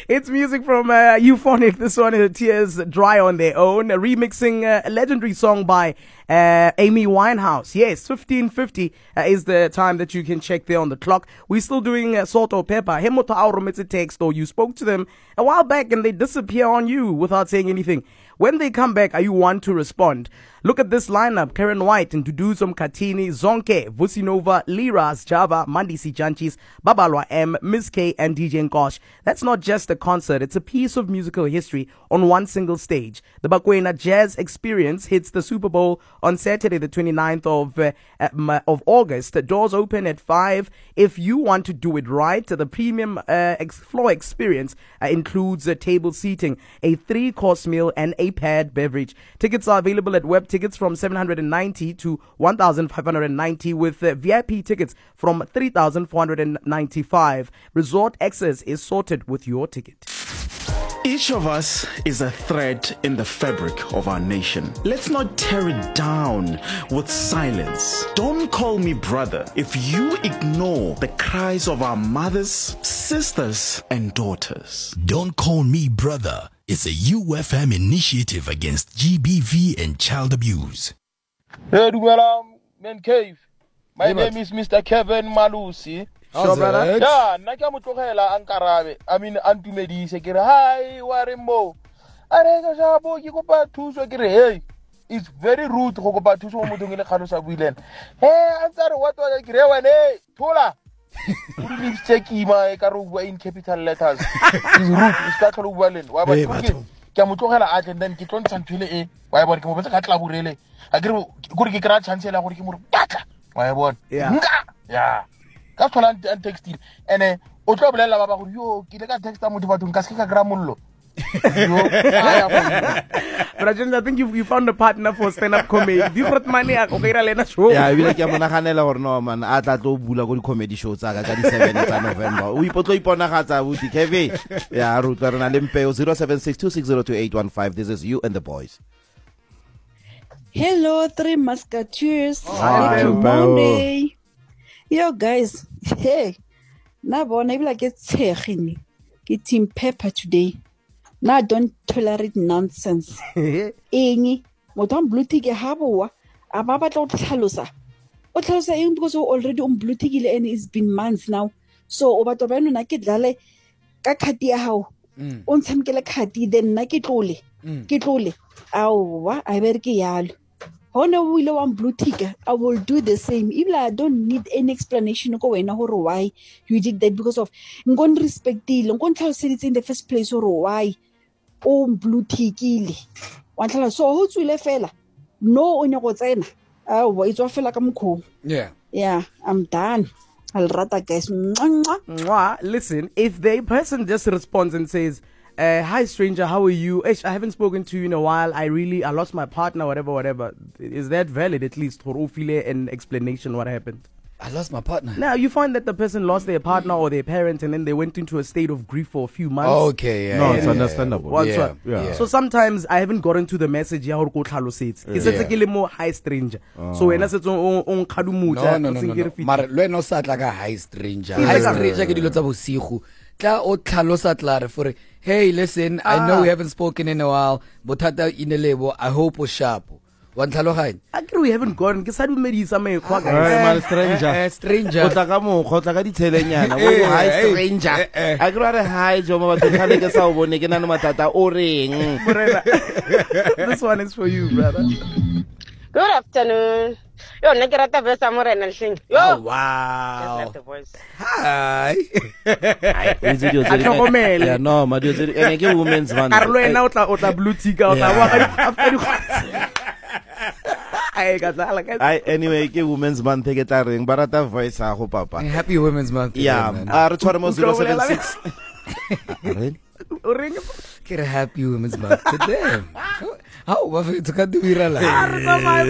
It's music from Euphonic. This one is Tears Dry on Their Own, remixing a legendary song by Amy Winehouse. Yes, 15:50 is the time that you can check there on the clock. We're still doing Salt or Pepper. Hemoto Aurometse text, or you spoke to them a while back and they disappear on you without saying anything. When they come back, are you one to respond? Look at this lineup: Karen White, Nduduzo Mkhathini, Zonke, Vusinova, Liras, Java, Mandisi Janchis, Babalwa M, Miss K, and DJ Nkosh. That's not just a concert, it's a piece of musical history on one single stage. The Bakwena Jazz Experience hits the Super Bowl on Saturday, the 29th of August. The doors open at 5. If you want to do it right, the premium floor experience includes table seating, a 3-course meal, and a paired beverage. Tickets are available at web tickets from 790 to 1,590, with VIP tickets from 3,495. Resort access is sorted with your ticket. Each of us is a thread in the fabric of our nation. Let's not tear it down with silence. Don't call me brother if you ignore the cries of our mothers, sisters, and daughters. Don't call me brother. It's a UFM initiative against GBV and child abuse. Hey, Man Cave. My name is Mr. Kevin Malusi. Sure, brother? Yeah, nakamutokela ankarabe. I mean, antumedise kire. Hi, warembo. Arega jabo yikopa tuso kire. Hey, it's very rude to go back to some mutungile khalusa builen. Hey, answer what was kire wane? Tola. Please check my karuwa in capital letters. It's rude. It's that karuwa len. Why but kamutokela at then kiton santule e. Why but kamubesa katla burele. Agri kuriki kra chance la kuriki mur. Why what? Yeah. Yeah. Ka thola and text ene o tlo bolela ba ba go yo ke le ka texta motho bathong ka se ka gramollo. But I think you found a partner for stand-up comedy. Different money okay ra lena show. Yeah, we like ya monaganela gore no man a tla tlo bula go di comedy shows tsa ka di 7 tsa November. O ipotlo iponagatsa buti Kevin. Yeah, ruta rena le mpeo 0762602815. This is you and the boys. Hello, Three Musketeers. Hi, Happy Monday. Yo, guys. Hey. Na bona e like it's tsegini. Ke Team Pepper today. Now don't tolerate nonsense. Engi, motho blue tick ha boa. Aba batla o tlhalosa. O tlhalosa eng because o already on blue tick and it's been months now. So o batla ba nna ke dlale ka khati ya hao. O ntshemkele khati then nna ke tlole. Ke tlole. Awa, I better ke yalo. Hona o ile one blue ticker, I will do the same. Even I don't need any explanation go wena hore why you did that because of ngon respectile ngon tlhaloseditse in the first place hore why o blue tickile. Wa tlhala so ho tswile fela. No o nya go tsena. Wa itswa fela ka mokho. Yeah, I'm done. I'll rather guys. Listen, if the person just responds and says, hi stranger, how are you? I haven't spoken to you in a while. I lost my partner, whatever. Is that valid at least? For an explanation what happened? I lost my partner. Now you find that the person lost their partner or their parent and then they went into a state of grief for a few months. Okay, yeah. No, it's understandable. Yeah. So sometimes I haven't gotten to the message ya hore ko tlhalosetse. Ke setse ke le mo hi stranger. So wena setse on khadumutsa. No. Mara lo eno sa tla ka hi stranger. Hi stranger ke dilo tsa bosigo. Tla o tlhalosa tla for hey, listen, I know we haven't spoken in a while. Bothata inelebo, I hope o sharp. One tlhaloganya. Akere we haven't gone. Ke sa dumedisa me khwa Man stranger. Stranger. O tla ka mo khotla ka ditshelenyana. O hi stranger. Akere re hi jo mo batho khale ke sa o bone ke nana matata o reng. This one is for you, brother. Good afternoon. Yo, nakerata vesa morena leng. Yo. Oh, wow. Just like the voice. Hi. Yeah, no, ma dio tsedi ene ke women's man. Karlo ena o tla blue tick o tla wa after di khwatsi. Anyway, ke women's month ke tla reng ba rata voice a go papa. Happy Women's Month. Yeah, re tshware mo 076. O reng? Get a happy Women's Month. Damn. How ba fetsa ka dira la?